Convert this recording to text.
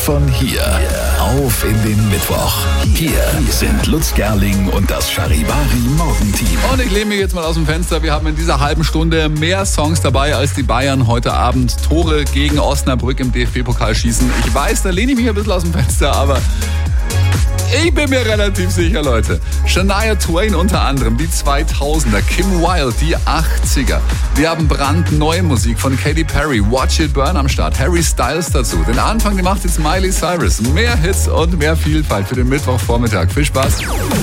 von hier auf in den Mittwoch. Hier sind Lutz Gerling und das Charivari Morgenteam. Und ich lehne mich jetzt mal aus dem Fenster. Wir haben in dieser halben Stunde mehr Songs dabei als die Bayern heute Abend Tore gegen Osnabrück im DFB-Pokal schießen. Ich weiß, da lehne ich mich ein bisschen aus dem Fenster, aber ich bin mir relativ sicher, Leute. Shania Twain unter anderem, die 2000er, Kim Wilde, die 80er. Wir haben brandneue Musik von Katy Perry, Watch It Burn am Start, Harry Styles dazu. Den Anfang, die macht jetzt Miley Cyrus. Mehr Hits und mehr Vielfalt für den Mittwochvormittag. Viel Spaß.